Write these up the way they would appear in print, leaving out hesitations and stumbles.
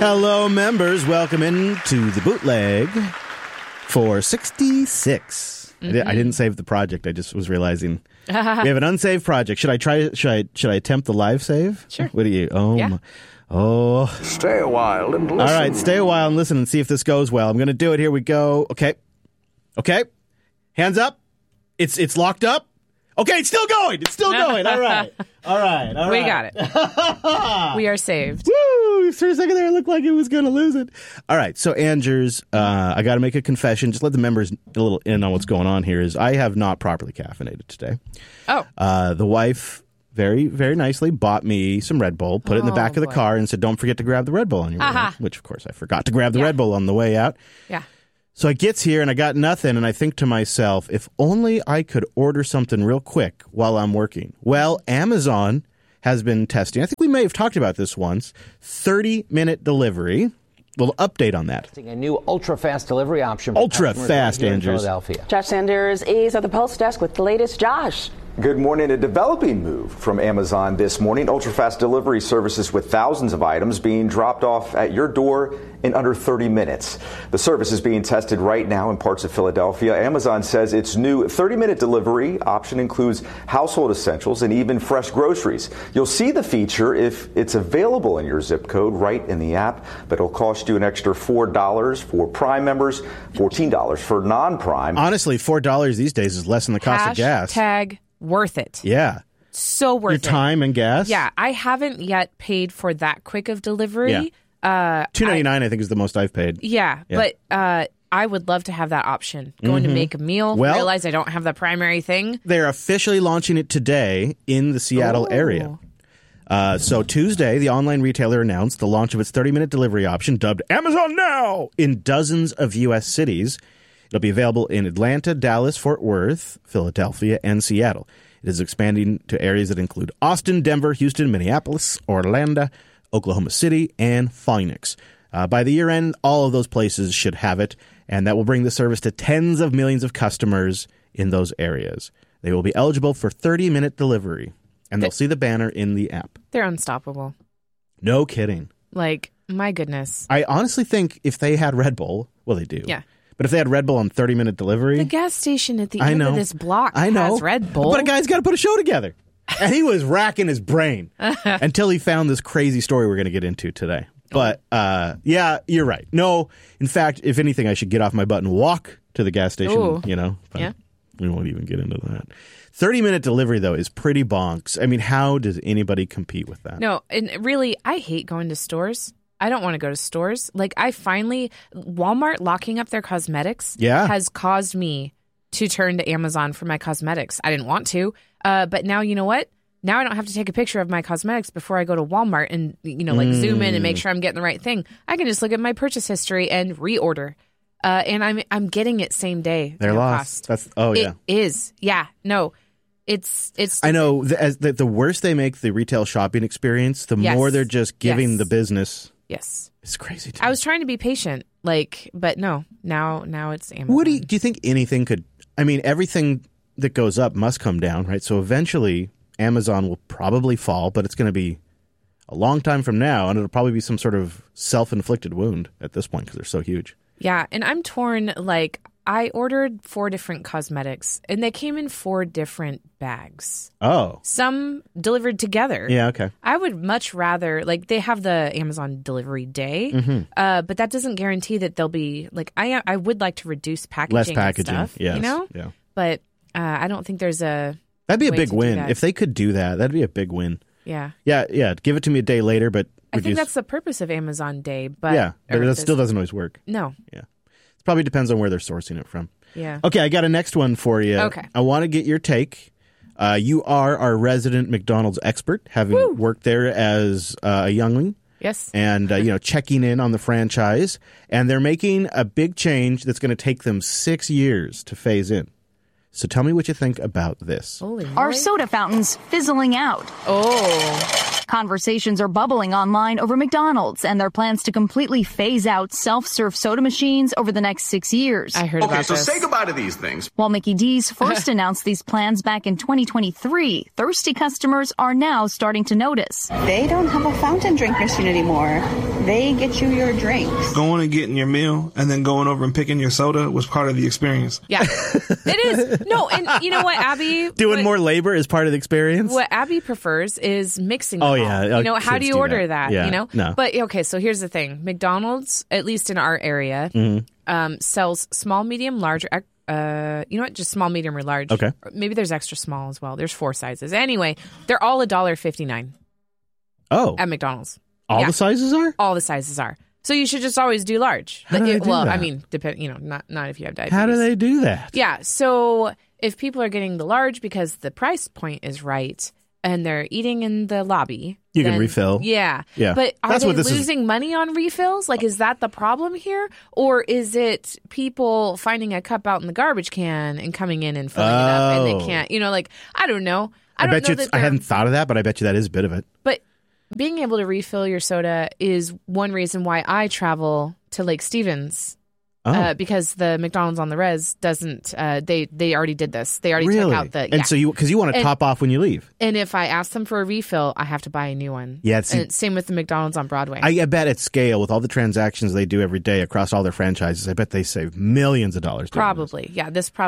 Hello, members. Welcome into the bootleg for 66. I didn't save the project. I just was realizing we have an unsaved project. Should I attempt the live save? Sure. What do you? Oh, yeah. my, oh. Stay a while and listen. All right, stay a while and listen and see if this goes well. I'm going to do it. Here we go. Okay. Hands up. It's locked up. Okay, it's still going. All right. We got it. We are saved. Woo! For a second there, it looked like it was going to lose it. All right, so Andrews, I got to make a confession. Just let the members a little in on what's going on here. Is I have not properly caffeinated today. Oh. The wife very, very nicely bought me some Red Bull, put it in the back of the car, and said, don't forget to grab the Red Bull on your way out, which, of course, I forgot to grab the Red Bull on the way out. Yeah. So I gets here, and I got nothing, and I think to myself, if only I could order something real quick while I'm working. Well, Amazon has been testing, I think we may have talked about this once, 30-minute delivery. Little update on that. A new ultra-fast delivery option. Ultra-fast, Andrews. Josh Sanders is at the Post Desk with the latest. Josh. Good morning. A developing move from Amazon this morning. Ultra-fast delivery services with thousands of items being dropped off at your door in under 30 minutes. The service is being tested right now in parts of Philadelphia. Amazon says its new 30-minute delivery option includes household essentials and even fresh groceries. You'll see the feature if it's available in your zip code right in the app, but it'll cost you an extra $4 for Prime members, $14 for non-Prime. Honestly, $4 these days is less than the cost of gas. Hashtag worth it. Yeah. So worth it. Your time and gas? Yeah. I haven't yet paid for that quick of delivery. Yeah. $2.99 I think is the most I've paid. Yeah. But I would love to have that option. Going to make a meal, realize I don't have the primary thing. They're officially launching it today in the Seattle area. So Tuesday, the online retailer announced the launch of its 30-minute delivery option, dubbed Amazon Now, in dozens of U.S. cities. It'll be available in Atlanta, Dallas, Fort Worth, Philadelphia, and Seattle. It is expanding to areas that include Austin, Denver, Houston, Minneapolis, Orlando, Oklahoma City, and Phoenix. By the year end, all of those places should have it, and that will bring the service to tens of millions of customers in those areas. They will be eligible for 30-minute delivery, and they'll see the banner in the app. They're unstoppable. No kidding. Like, my goodness. I honestly think if they had Red Bull, well, they do. Yeah. But if they had Red Bull on 30-minute delivery... The gas station at the end of this block has Red Bull. But a guy's got to put a show together. And he was racking his brain until he found this crazy story we're going to get into today. But, yeah, you're right. No, in fact, if anything, I should get off my butt and walk to the gas station, But we won't even get into that. 30-minute delivery, though, is pretty bonks. I mean, how does anybody compete with that? No, and really, I hate going to stores. I don't want to go to stores. Like, Walmart locking up their cosmetics has caused me to turn to Amazon for my cosmetics. I didn't want to, but now, you know what? Now I don't have to take a picture of my cosmetics before I go to Walmart and, zoom in and make sure I'm getting the right thing. I can just look at my purchase history and reorder. And I'm getting it same day. They're lost. It is. Yeah. No. It's. I know. The worse they make the retail shopping experience, the more they're just giving the business. Yes. It's crazy. I was trying to be patient, but no. Now it's Amazon. What do you think anything could? I mean, everything that goes up must come down, right? So eventually, Amazon will probably fall, but it's going to be a long time from now, and it'll probably be some sort of self-inflicted wound at this point because they're so huge. Yeah, and I'm torn. Like, I ordered 4 different cosmetics, and they came in 4 different bags. Oh. Some delivered together. Yeah, okay. I would much rather, they have the Amazon delivery day, but that doesn't guarantee that they'll be, I would like to reduce packaging. Less packaging, and stuff, yes. Yeah. But I don't think there's a That'd be a way big to win. do that. If they could do that, that'd be a big win. Yeah. Yeah. Give it to me a day later, but I think that's the purpose of Amazon Day. But but it still doesn't always work. No. Yeah. It probably depends on where they're sourcing it from. Yeah. Okay, I got a next one for you. Okay. I want to get your take. You are our resident McDonald's expert, having worked there as a youngling. Yes. And, checking in on the franchise. And they're making a big change that's going to take them 6 years to phase in. So tell me what you think about this. Holy Our soda fountains fizzling out. Oh. Conversations are bubbling online over McDonald's and their plans to completely phase out self-serve soda machines over the next 6 years. I heard about this. Okay, so say goodbye to these things. While Mickey D's first announced these plans back in 2023, thirsty customers are now starting to notice. They don't have a fountain drink machine anymore. They get you your drinks. Going and getting your meal and then going over and picking your soda was part of the experience. Yeah, it is. No, and you know what, Abby? Doing more labor is part of the experience? What Abby prefers is mixing them all. Yeah. You know, how do you order that? Yeah. You know? No. But, okay, so here's the thing. McDonald's, at least in our area, sells small, medium, large, you know what? Just small, medium, or large. Okay. Or maybe there's extra small as well. There's 4 sizes. Anyway, they're all $1.59. Oh. At McDonald's. All the sizes are? All the sizes are. So you should just always do large. How do they do that? I mean, not if you have diabetes. How do they do that? Yeah. So if people are getting the large because the price point is right and they're eating in the lobby, you can refill. Yeah. Yeah. But are That's they what this losing money on refills? Like, is that the problem here? Or is it people finding a cup out in the garbage can and coming in and filling it up and they can't, I don't know. I bet you I hadn't thought of that, but I bet you that is a bit of it. But being able to refill your soda is one reason why I travel to Lake Stevens. Because the McDonald's on the res doesn't, they already did this. They already took out the, And so because you want to top off when you leave. And if I ask them for a refill, I have to buy a new one. Yeah. And same with the McDonald's on Broadway. I bet at scale, with all the transactions they do every day across all their franchises, I bet they save millions of dollars. Probably. Yeah.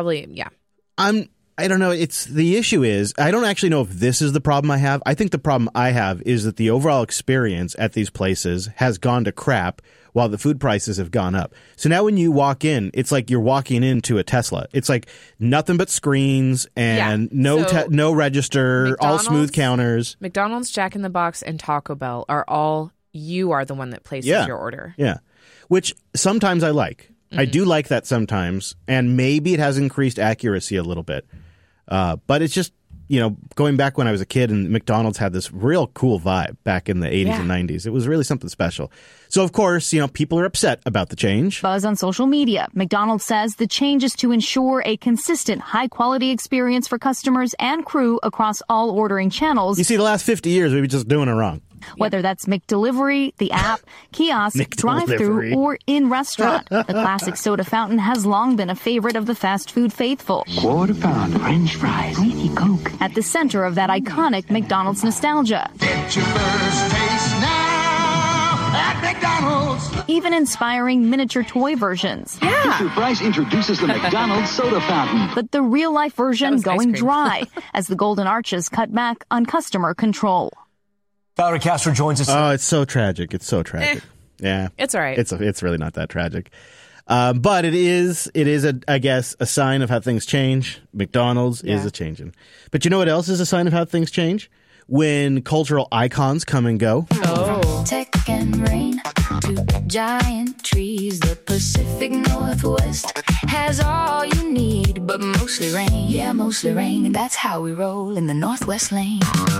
I don't know. The issue is, I don't actually know if this is the problem I have. I think the problem I have is that the overall experience at these places has gone to crap while the food prices have gone up. So now when you walk in, it's like you're walking into a Tesla. It's like nothing but screens and no register, all smooth counters. McDonald's, Jack in the Box, and Taco Bell you are the one that places your order. Yeah. Which sometimes I like. I do like that sometimes, and maybe it has increased accuracy a little bit. But it's just, going back when I was a kid and McDonald's had this real cool vibe back in the 80s and 90s. It was really something special. So, of course, people are upset about the change. Buzz on social media. McDonald's says the change is to ensure a consistent, high-quality experience for customers and crew across all ordering channels. You see, the last 50 years, we've been just doing it wrong. Whether that's McDelivery, the app, kiosk, drive-thru, or in-restaurant, the classic soda fountain has long been a favorite of the fast food faithful. Quarter-pound French fries, greasy Coke. At the center of that iconic McDonald's nostalgia. Get your first taste now at McDonald's. Even inspiring miniature toy versions. Yeah. Fisher Price introduces the McDonald's soda fountain. But the real-life version going dry as the Golden Arches cut back on customer control. Valerie Castro joins us. Oh, it's so tragic. It's so tragic. Yeah. It's all right. It's really not that tragic. But it is I guess, a sign of how things change. McDonald's is a changing. But you know what else is a sign of how things change? When cultural icons come and go. Oh. Tech and rain, 2 giant trees. The Pacific Northwest has all you need, but mostly rain. Yeah, mostly rain. That's how we roll in the Northwest lane.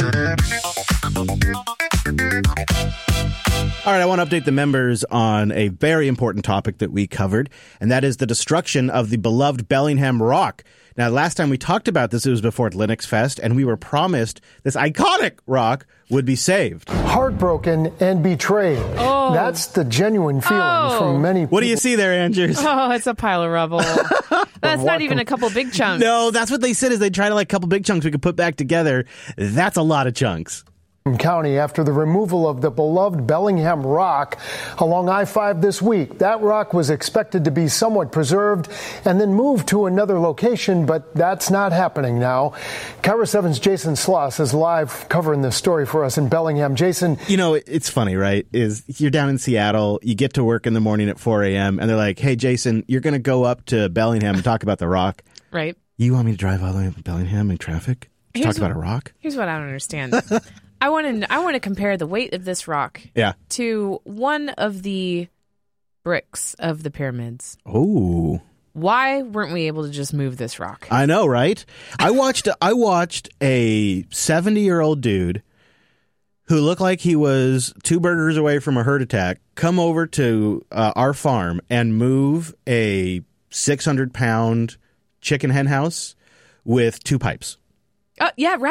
All right, I want to update the members on a very important topic that we covered, and that is the destruction of the beloved Bellingham Rock. Now, last time we talked about this, it was before Linux Fest, and we were promised this iconic rock would be saved. Heartbroken and betrayed. Oh. That's the genuine feeling from many people. What do you see there, Andrews? Oh, it's a pile of rubble. That's not even a couple big chunks. No, that's what they said is they tried to a couple big chunks we could put back together. That's a lot of chunks. County after the removal of the beloved Bellingham Rock along I-5 this week. That rock was expected to be somewhat preserved and then moved to another location, but that's not happening now. KIRO 7's Jason Sloss is live covering this story for us in Bellingham. Jason. It's funny, right? Is you're down in Seattle, you get to work in the morning at 4 a.m., and they're like, hey, Jason, you're going to go up to Bellingham and talk about the rock. Right. You want me to drive all the way up to Bellingham in traffic to talk about a rock? Here's what I don't understand. I want to compare the weight of this rock to one of the bricks of the pyramids. Oh. Why weren't we able to just move this rock? I know, right? I watched a 70-year-old dude who looked like he was 2 burgers away from a heart attack come over to our farm and move a 600-pound chicken hen house with 2 pipes. Yeah, right?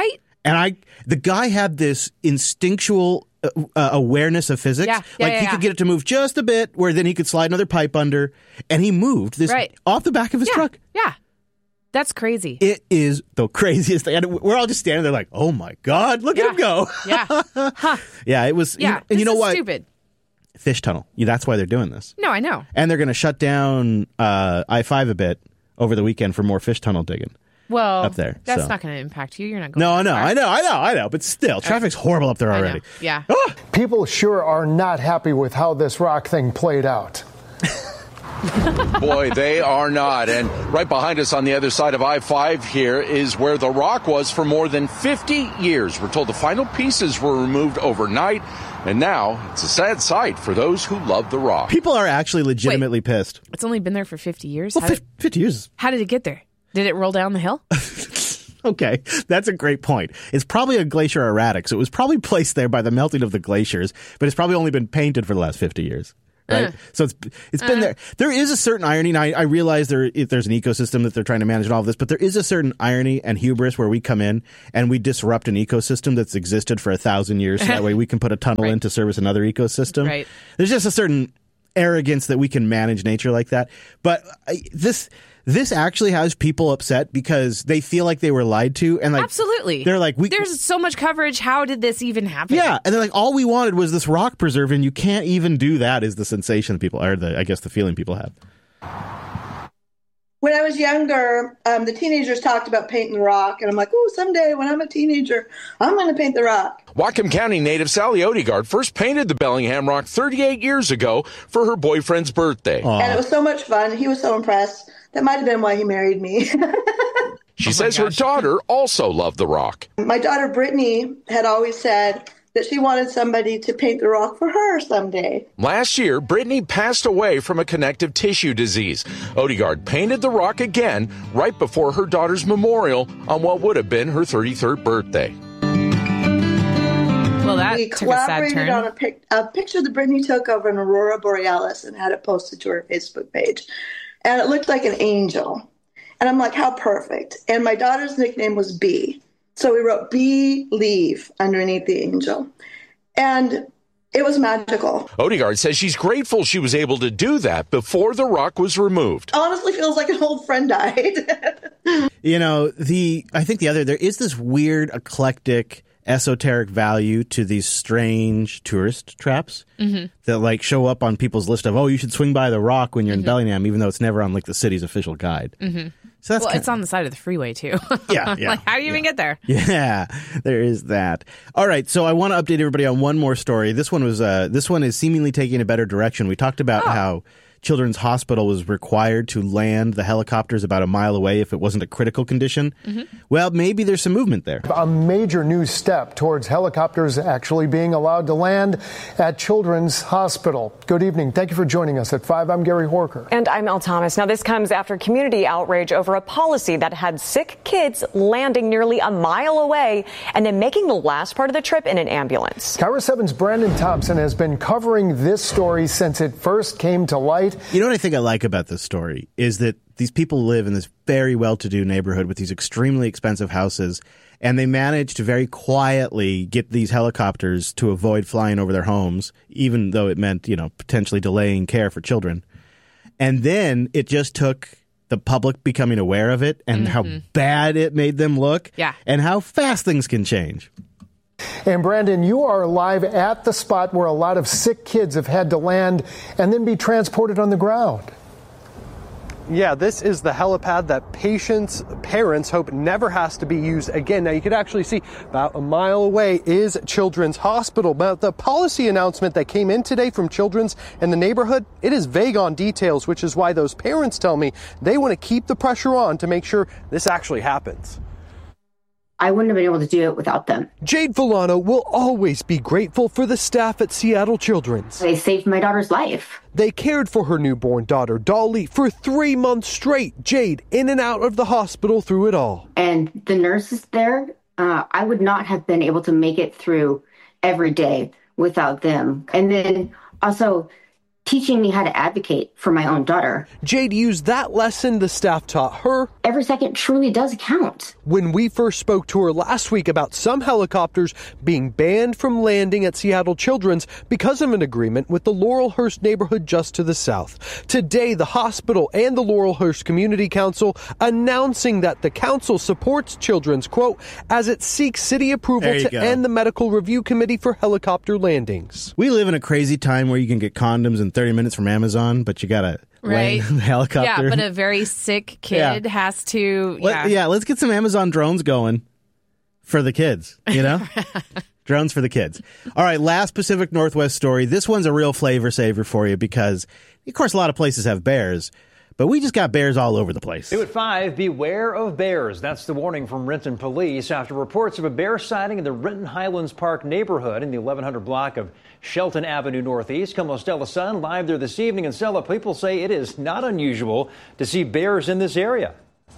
And the guy had this instinctual awareness of physics. He could get it to move just a bit, where then he could slide another pipe under, and he moved this off the back of his truck. Yeah. That's crazy. It is the craziest thing. And we're all just standing there like, oh my God, look at him go. Yeah, it was. Yeah, and you know what? Stupid. Fish tunnel. That's why they're doing this. No, I know. And they're going to shut down I-5 a bit over the weekend for more fish tunnel digging. Well, up there. That's not going to impact you. You're not going. No, I know. But still, traffic's horrible up there already. Yeah. People sure are not happy with how this rock thing played out. Boy, they are not. And right behind us on the other side of I-5 here is where the rock was for more than 50 years. We're told the final pieces were removed overnight. And now it's a sad sight for those who love the rock. People are actually legitimately pissed. It's only been there for 50 years? Well, 50 years. How did it get there? Did it roll down the hill? Okay, that's a great point. It's probably a glacier erratic, so it was probably placed there by the melting of the glaciers, but it's probably only been painted for the last 50 years. Right? So it's been there. There is a certain irony. Now, I realize there's an ecosystem that they're trying to manage and all of this, but there is a certain irony and hubris where we come in and we disrupt an ecosystem that's existed for 1,000 years. So that way we can put a tunnel in to service another ecosystem. Right. There's just a certain arrogance that we can manage nature like that. But this actually has people upset because they feel like they were lied to. And absolutely. They're like, there's so much coverage. How did this even happen? Yeah. And they're like, all we wanted was this rock preserve, and you can't even do that, is the sensation that people, or I guess the feeling people have. When I was younger, the teenagers talked about painting the rock. And I'm like, oh, someday when I'm a teenager, I'm going to paint the rock. Whatcom County native Sally Odegaard first painted the Bellingham Rock 38 years ago for her boyfriend's birthday. Aww. And it was so much fun. He was so impressed. That might have been why he married me. She says her daughter also loved the rock. My daughter Brittany had always said that she wanted somebody to paint the rock for her someday. Last year, Brittany passed away from a connective tissue disease. Odegaard painted the rock again right before her daughter's memorial on what would have been her 33rd birthday. Well, that we took a sad turn. We collaborated on a picture that Brittany took of an aurora borealis and had it posted to her Facebook page. And it looked like an angel. And I'm like, how perfect. And my daughter's nickname was Bee. So we wrote Believe underneath the angel. And it was magical. Odegaard says she's grateful she was able to do that before the rock was removed. Honestly feels like an old friend died. You know, I think there is this weird eclectic esoteric value to these strange tourist traps that like show up on people's list of, oh, you should swing by the rock when you're in Bellingham, even though it's never on like the city's official guide. So that's it's on the side of the freeway too. Yeah. Like, how do you even get there? Yeah, there is that. All right, so I want to update everybody on one more story. This one is seemingly taking a better direction. We talked about how Children's Hospital was required to land the helicopters about a mile away if it wasn't a critical condition. Well, maybe there's some movement there. A major new step towards helicopters actually being allowed to land at Children's Hospital. Good evening. Thank you for joining us at 5. I'm Gary Horker. And I'm Elle Thomas. Now, this comes after community outrage over a policy that had sick kids landing nearly a mile away and then making the last part of the trip in an ambulance. KIRO 7's Brandon Thompson has been covering this story since it first came to light. You know what I think I like about this story is that these people live in this very well-to-do neighborhood with these extremely expensive houses, and they manage to very quietly get these helicopters to avoid flying over their homes, even though it meant, potentially delaying care for children. And then it just took the public becoming aware of it and how bad it made them look and how fast things can change. And Brandon, you are live at the spot where a lot of sick kids have had to land and then be transported on the ground. Yeah, this is the helipad that parents hope never has to be used again. Now, you can actually see about a mile away is Children's Hospital. But the policy announcement that came in today from Children's in the neighborhood, it is vague on details, which is why those parents tell me they want to keep the pressure on to make sure this actually happens. I wouldn't have been able to do it without them. Jade Villano will always be grateful for the staff at Seattle Children's. They saved my daughter's life. They cared for her newborn daughter, Dolly, for 3 months straight. Jade in and out of the hospital through it all. And the nurses there, I would not have been able to make it through every day without them. And then also teaching me how to advocate for my own daughter. Jade used that lesson the staff taught her. Every second truly does count. When we first spoke to her last week about some helicopters being banned from landing at Seattle Children's because of an agreement with the Laurelhurst neighborhood just to the south. Today, the hospital and the Laurelhurst Community Council announcing that the council supports Children's, quote, as it seeks city approval to end the medical review committee for helicopter landings. We live in a crazy time where you can get condoms in 30 minutes from Amazon, but you gotta land the helicopter. Yeah, but a very sick kid has to. Let's get some Amazon drones going for the kids, you know? Drones for the kids. All right, last Pacific Northwest story. This one's a real flavor saver for you because, of course, a lot of places have bears. But we just got bears all over the place. New at 5, beware of bears. That's the warning from Renton police after reports of a bear sighting in the Renton Highlands Park neighborhood in the 1100 block of Shelton Avenue Northeast. Como Stella Sun live there this evening. And Stella, people say it is not unusual to see bears in this area.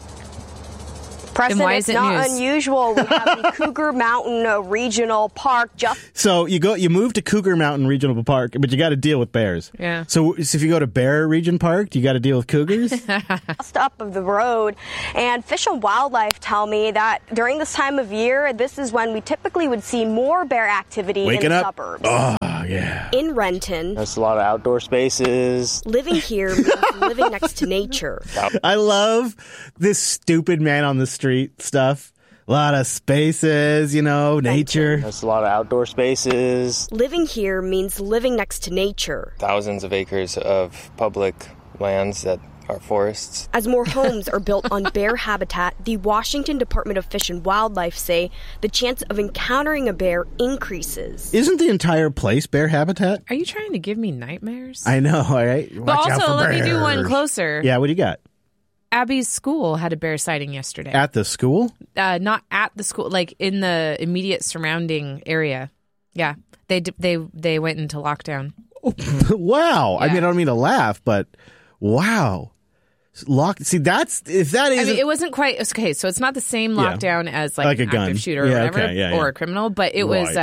Preston, it's not unusual. We have the Cougar Mountain Regional Park. So you move to Cougar Mountain Regional Park, but you got to deal with bears. Yeah. So if you go to Bear Region Park, you got to deal with cougars? Just up of the road. And Fish and Wildlife tell me that during this time of year, this is when we typically would see more bear activity in the suburbs. Oh, yeah. In Renton. There's a lot of outdoor spaces. Living here means living next to nature. I love this stupid man on the street stuff. A lot of spaces, nature. There's a lot of outdoor spaces. Living here means living next to nature. Thousands of acres of public lands that are forests. As more homes are built on bear habitat, the Washington Department of Fish and Wildlife say the chance of encountering a bear increases. Isn't the entire place bear habitat? Are you trying to give me nightmares? I know, all right? But also, let me do one closer. Yeah, what do you got? Abby's school had a bear sighting yesterday. At the school? Not at the school, like in the immediate surrounding area. Yeah, they went into lockdown. Wow. Yeah. I mean, I don't mean to laugh, but wow. See, it wasn't quite okay. So it's not the same lockdown as like an active shooter or whatever, or a criminal, but it was.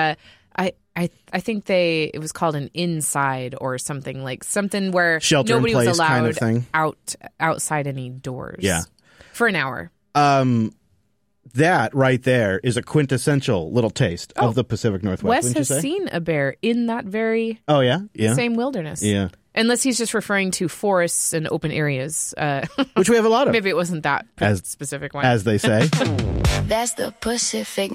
I think it was called an inside or something where shelter nobody was allowed kind of thing. outside any doors. Yeah, for an hour. That right there is a quintessential little taste of the Pacific Northwest. Wes has seen a bear in that very same wilderness. Yeah. Unless he's just referring to forests and open areas. Which we have a lot of. Maybe it wasn't that specific one. As they say. That's the Pacific